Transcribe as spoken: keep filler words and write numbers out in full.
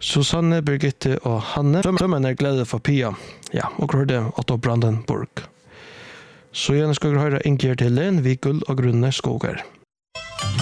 Susanne, Birgitte og Hanne. Drømmen er glede for Pia. Ja, og hørte Otto Brandenburg. Så gjerne skal vi høre Inger til Len, Vigul og Grunne Skoger.